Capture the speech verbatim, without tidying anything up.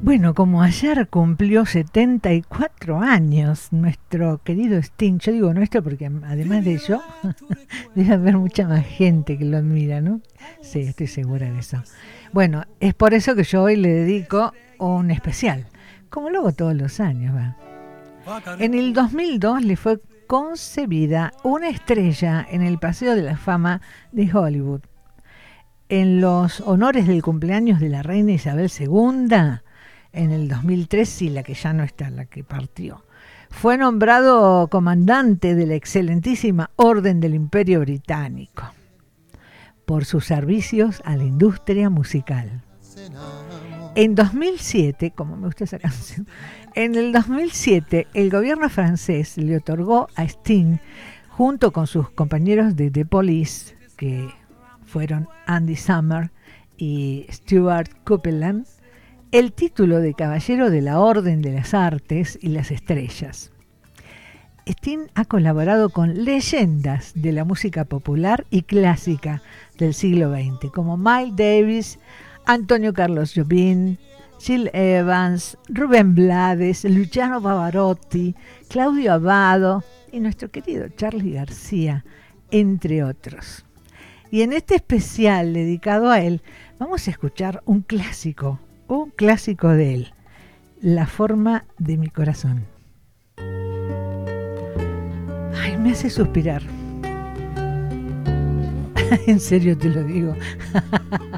Bueno, como ayer cumplió setenta y cuatro años nuestro querido Sting, yo digo nuestro porque además de yo, debe haber mucha más gente que lo admira, ¿no? Sí, estoy segura de eso. Bueno, es por eso que yo hoy le dedico un especial, como lo hago todos los años, ¿va? En el dos mil dos le fue concebida una estrella en el Paseo de la Fama de Hollywood. En los honores del cumpleaños de la reina Isabel segunda, en el dos mil tres, sí, la que ya no está, la que partió, fue nombrado comandante de la excelentísima Orden del Imperio Británico por sus servicios a la industria musical. En dos mil siete, como me gusta esa canción, en el dos mil siete el gobierno francés le otorgó a Sting, junto con sus compañeros de The Police, que fueron Andy Summer y Stuart Copeland, el título de Caballero de la Orden de las Artes y las Estrellas. Sting ha colaborado con leyendas de la música popular y clásica del siglo veinte, como Miles Davis, Antonio Carlos Jobim, Gil Evans, Rubén Blades, Luciano Pavarotti, Claudio Abbado y nuestro querido Charly García, entre otros. Y en este especial dedicado a él, vamos a escuchar un clásico, un clásico de él, La forma de mi corazón. Ay, me hace suspirar. En serio te lo digo.